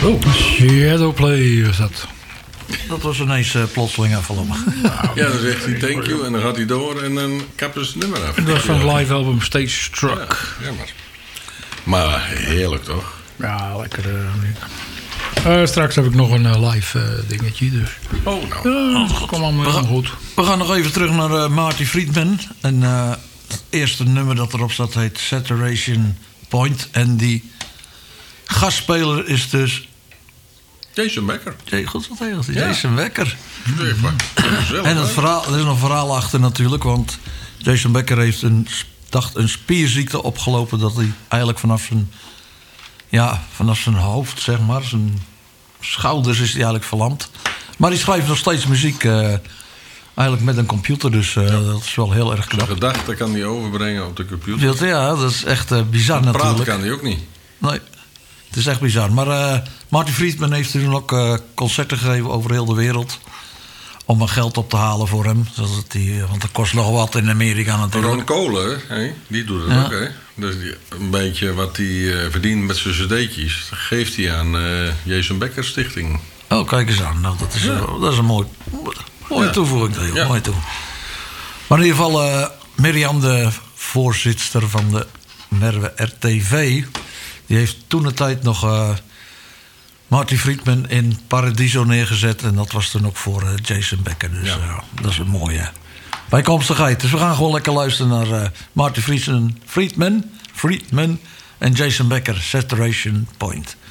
Shadowplay was dat. Dat was ineens plotseling afgelopen. Ja, dan zegt hij thank you en dan gaat hij door en dan kappen ze het nummer af. Dat was van het live album Stage Struck. Ja, maar heerlijk toch? Ja, lekker. Straks heb ik nog een live dingetje. Dus. Oh, nou. Kom allemaal goed. We gaan nog even terug naar Marty Friedman. En het eerste nummer dat erop staat heet Saturation Point. En die gastspeler is dus... Jason Becker. Goed wat heel. Jason Becker. En er is nog een verhaal achter natuurlijk. Want Jason Becker heeft een spierziekte opgelopen. Dat hij eigenlijk vanaf zijn hoofd, zeg maar. Zijn schouders is hij eigenlijk verlamd. Maar hij schrijft nog steeds muziek. Eigenlijk met een computer. Dus dat is wel heel erg knap. Zijn gedachten kan hij overbrengen op de computer. Ja, dat is echt bizar natuurlijk. Praten kan hij ook niet. Nee, het is echt bizar. Maar Marty Friedman heeft toen ook concerten gegeven over heel de wereld. Om er geld op te halen voor hem. Want dat kost nog wat in Amerika natuurlijk. Ron Kolen, die doet het ook, hè. Dus een beetje wat hij verdient met zijn cd'tjes... geeft hij aan Jason Becker Stichting. Oh, kijk eens aan. Nou, dat is een mooie toevoeging. Ja. Mooie toevoeging. Maar in ieder geval, Mirjam, de voorzitter van de Merwe RTV... die heeft toen de tijd nog Marty Friedman in Paradiso neergezet... en dat was toen ook voor Jason Becker. Dus dat is een mooie bijkomstigheid. Dus we gaan gewoon lekker luisteren naar Marty Friedman en Jason Becker, Saturation Point.